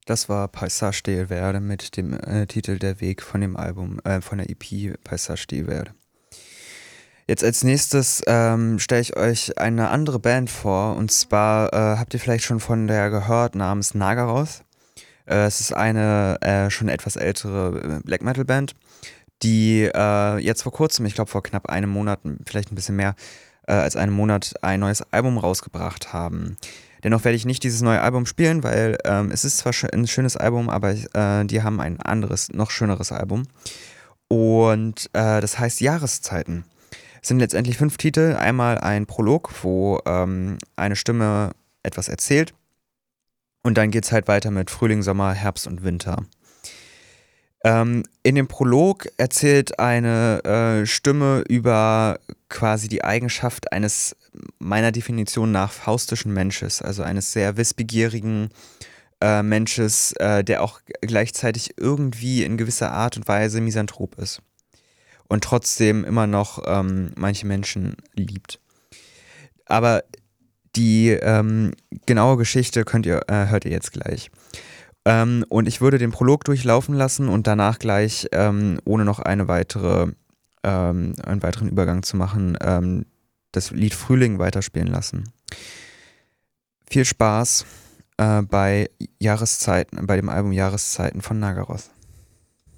Das war Paisage del Verde mit dem Titel Der Weg von dem Album, von der EP Paisage del Verde. Jetzt als nächstes stelle ich euch eine andere Band vor, und zwar habt ihr vielleicht schon von der gehört, namens Nagaroth. Es ist eine schon etwas ältere Black Metal Band, die jetzt vor kurzem, ich glaube vor knapp einem Monat, vielleicht ein bisschen mehr als einem Monat, ein neues Album rausgebracht haben. Dennoch werde ich nicht dieses neue Album spielen, weil es ist zwar ein schönes Album, aber die haben ein anderes, noch schöneres Album. Und das heißt Jahreszeiten. Es sind letztendlich 5 Titel. Einmal ein Prolog, wo eine Stimme etwas erzählt. Und dann geht es halt weiter mit Frühling, Sommer, Herbst und Winter. In dem Prolog erzählt eine Stimme über quasi die Eigenschaft eines, meiner Definition nach, faustischen Mensches, also eines sehr wissbegierigen Mensches, der auch gleichzeitig irgendwie in gewisser Art und Weise misanthrop ist und trotzdem immer noch manche Menschen liebt. Aber die genaue Geschichte hört ihr jetzt gleich. Und ich würde den Prolog durchlaufen lassen und danach gleich, ohne noch einen weiteren Übergang zu machen, das Lied Frühling weiterspielen lassen. Viel Spaß bei dem Album Jahreszeiten von Nagaroth.